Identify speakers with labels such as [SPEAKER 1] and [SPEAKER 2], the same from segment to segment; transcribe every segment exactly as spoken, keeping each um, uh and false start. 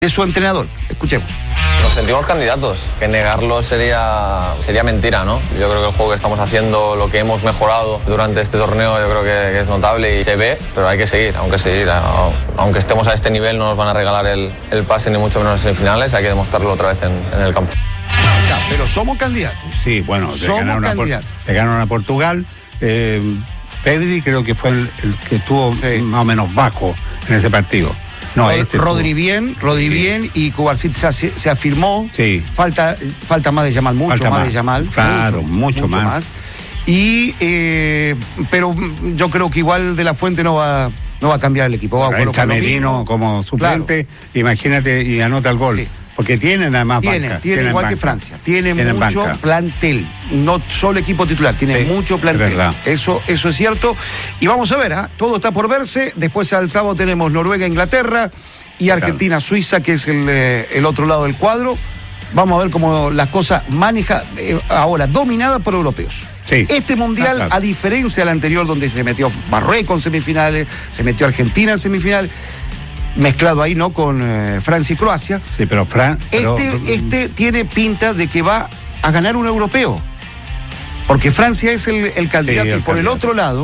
[SPEAKER 1] de su entrenador. Escuchemos.
[SPEAKER 2] Nos sentimos candidatos, que negarlo sería, sería mentira, ¿no? Yo creo que el juego que estamos haciendo, lo que hemos mejorado durante este torneo, yo creo que, que es notable y se ve, pero hay que seguir, aunque seguir. Aunque estemos a este nivel, no nos van a regalar el, el pase, ni mucho menos en semifinales, hay que demostrarlo otra vez en, en el campo.
[SPEAKER 1] Pero somos candidatos.
[SPEAKER 3] Sí, bueno,
[SPEAKER 1] somos
[SPEAKER 3] le ganaron,
[SPEAKER 1] candidatos.
[SPEAKER 3] A, le ganaron a Portugal. Eh, Pedri creo que fue el, el que estuvo sí. más o menos bajo en ese partido.
[SPEAKER 1] No, este Rodri bien, Rodri sí. bien y Cubarsí se, se afirmó.
[SPEAKER 3] Sí.
[SPEAKER 1] Falta, falta más de Yamal, mucho
[SPEAKER 3] falta
[SPEAKER 1] más,
[SPEAKER 3] más
[SPEAKER 1] de Yamal.
[SPEAKER 3] Claro, mucho, mucho, mucho más. más.
[SPEAKER 1] Y eh, pero yo creo que igual De La Fuente no va, no va a cambiar el equipo. Va a
[SPEAKER 3] entra Merino como suplente, claro. Imagínate, y anota el gol. Sí. Porque tienen además
[SPEAKER 1] tiene,
[SPEAKER 3] banca.
[SPEAKER 1] Tiene, igual banca. que Francia. Tiene
[SPEAKER 3] tienen
[SPEAKER 1] mucho
[SPEAKER 3] banca.
[SPEAKER 1] plantel. No solo equipo titular, tiene sí, mucho plantel.
[SPEAKER 3] Es verdad.
[SPEAKER 1] Eso, eso es cierto. Y vamos a ver, ¿eh? Todo está por verse. Después al sábado tenemos Noruega, Inglaterra y Argentina, claro. Suiza, que es el, eh, el otro lado del cuadro. Vamos a ver cómo las cosas maneja eh, ahora, dominada por europeos.
[SPEAKER 3] Sí.
[SPEAKER 1] Este mundial, ah, claro. a diferencia del anterior, donde se metió Marruecos en semifinales, se metió Argentina en semifinales, mezclado ahí, ¿no? Con eh, Francia y Croacia.
[SPEAKER 3] Sí, pero Francia.
[SPEAKER 1] Este,
[SPEAKER 3] pero...
[SPEAKER 1] este tiene pinta de que va a ganar un europeo. Porque Francia es el, el candidato. Sí, el y por candidato. El otro lado,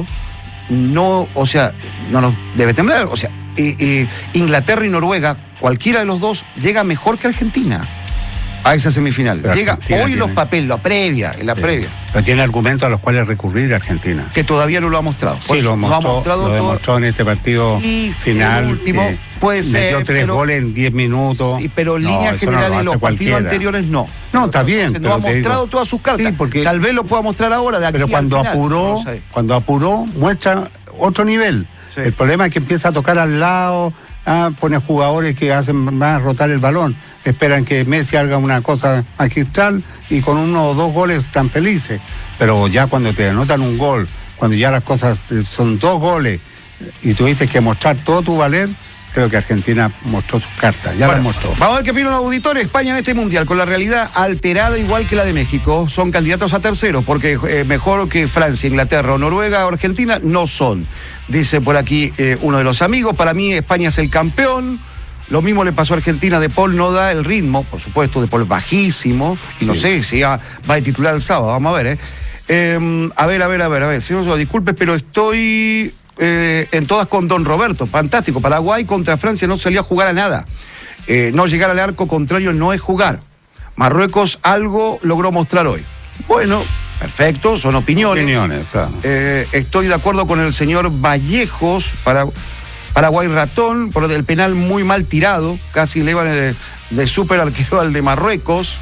[SPEAKER 1] no, o sea, no nos debe temblar. O sea, eh, eh, Inglaterra y Noruega, cualquiera de los dos, llega mejor que Argentina a esa semifinal. Pero llega Argentina hoy tiene... los papeles, la previa, en la sí. previa.
[SPEAKER 3] Pero tiene argumentos a los cuales recurrir Argentina.
[SPEAKER 1] Que todavía no lo ha mostrado.
[SPEAKER 3] Sí, lo, mostró, lo ha mostrado
[SPEAKER 1] lo
[SPEAKER 3] todo... demostró en ese partido y final.
[SPEAKER 1] El último puede ser.
[SPEAKER 3] Metió tres
[SPEAKER 1] pero...
[SPEAKER 3] goles en diez minutos.
[SPEAKER 1] Sí, pero en
[SPEAKER 3] no,
[SPEAKER 1] líneas generales
[SPEAKER 3] no
[SPEAKER 1] en los
[SPEAKER 3] cualquiera.
[SPEAKER 1] partidos anteriores no.
[SPEAKER 3] No, está bien.
[SPEAKER 1] Entonces, no ha mostrado
[SPEAKER 3] digo...
[SPEAKER 1] todas sus cartas.
[SPEAKER 3] Sí, porque...
[SPEAKER 1] Tal vez lo pueda mostrar ahora de aquí
[SPEAKER 3] Pero cuando
[SPEAKER 1] al final,
[SPEAKER 3] apuró,
[SPEAKER 1] no sé.
[SPEAKER 3] cuando apuró, muestra otro nivel. Sí. El problema es que empieza a tocar al lado. Ah, pone jugadores que hacen más rotar el balón, esperan que Messi haga una cosa magistral y con uno o dos goles están felices, pero ya cuando te anotan un gol, cuando ya las cosas son dos goles y tuviste que mostrar todo tu valer, creo que Argentina mostró sus cartas, ya
[SPEAKER 1] bueno,
[SPEAKER 3] las mostró.
[SPEAKER 1] Vamos a ver qué opinan los auditores. España en este mundial, con la realidad alterada igual que la de México, son candidatos a tercero, porque eh, mejor que Francia, Inglaterra o Noruega o Argentina no son. Dice por aquí eh, uno de los amigos, para mí España es el campeón. Lo mismo le pasó a Argentina, De Paul no da el ritmo, por supuesto, De Paul bajísimo, y no sí. sé si va, va a titular el sábado, vamos a ver, ¿eh? eh a ver, a ver, a ver, a ver, señor, disculpe, pero estoy... Eh, en todas con Don Roberto, fantástico. Paraguay contra Francia no salía a jugar a nada. Eh, no llegar al arco contrario no es jugar. Marruecos algo logró mostrar hoy. Bueno, perfecto, son opiniones.
[SPEAKER 3] Opiniones, claro.
[SPEAKER 1] Eh, estoy de acuerdo con el señor Vallejos, para, Paraguay ratón, por el penal muy mal tirado, casi le iban de, de súper arquero al de Marruecos.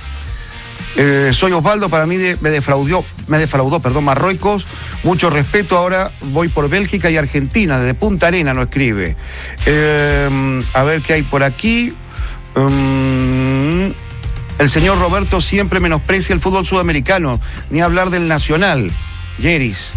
[SPEAKER 1] Eh, soy Osvaldo, para mí de, me defraudó, me defraudó, perdón, Marruecos. Mucho respeto, ahora voy por Bélgica y Argentina, desde Punta Arena no escribe. Eh, a ver qué hay por aquí. Um, el señor Roberto siempre menosprecia el fútbol sudamericano, ni hablar del nacional. Yeris.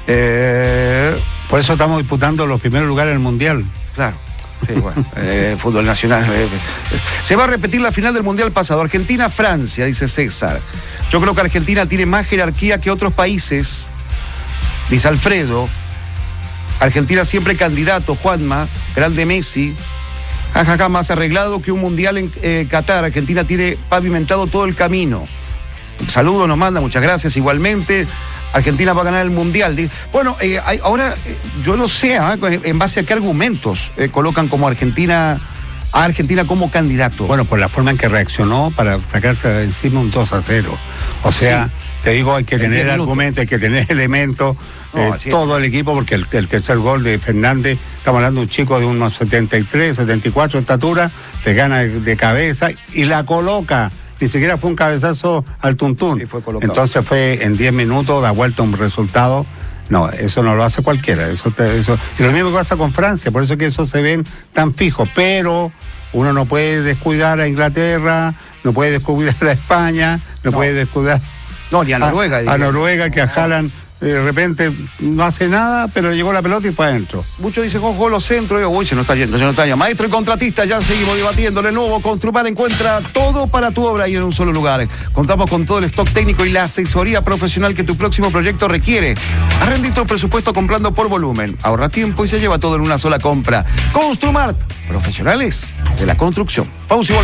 [SPEAKER 1] Eh,
[SPEAKER 3] por eso estamos disputando los primeros lugares del Mundial.
[SPEAKER 1] Claro. Sí, bueno, eh, fútbol nacional. Eh, se va a repetir la final del Mundial pasado. Argentina-Francia, dice César. Yo creo que Argentina tiene más jerarquía que otros países, dice Alfredo. Argentina siempre candidato, Juanma, grande Messi. Jajaja, más arreglado que un Mundial en eh, Qatar. Argentina tiene pavimentado todo el camino. Un saludo nos manda, muchas gracias igualmente. Argentina va a ganar el Mundial. Bueno, eh, hay, ahora eh, yo no sé ¿eh? en base a qué argumentos eh, colocan como Argentina a Argentina como candidato.
[SPEAKER 3] Bueno, por la forma en que reaccionó para sacarse de encima un dos a cero. O sea, sí. te digo, hay que tener argumentos, hay que tener elementos, no, eh, todo el equipo, porque el, el tercer gol de Fernández, estamos hablando de un chico de unos setenta y tres, setenta y cuatro de estatura, le gana de, de cabeza y la coloca. Ni siquiera fue un cabezazo al tuntún.
[SPEAKER 1] Sí, fue
[SPEAKER 3] Entonces fue en diez minutos, da vuelta un resultado. No, eso no lo hace cualquiera. Eso, te, eso. Y lo mismo que pasa con Francia, por eso que eso se ven tan fijos. Pero uno no puede descuidar a Inglaterra, no puede descuidar a España, no, no. puede descuidar
[SPEAKER 1] no, ni a Noruega.
[SPEAKER 3] A, a Noruega, que a Haaland de repente no hace nada, pero llegó la pelota y fue adentro.
[SPEAKER 1] Muchos dicen, ojo, los centros, y uy, se nos está yendo, se nos está yendo. Maestro y contratista, ya seguimos debatiéndole. El nuevo Construmar encuentra todo para tu obra y en un solo lugar. Contamos con todo el stock técnico y la asesoría profesional que tu próximo proyecto requiere. Arrenda tu presupuesto comprando por volumen. Ahorra tiempo y se lleva todo en una sola compra. Construmart, profesionales de la construcción. Pausa y volvemos.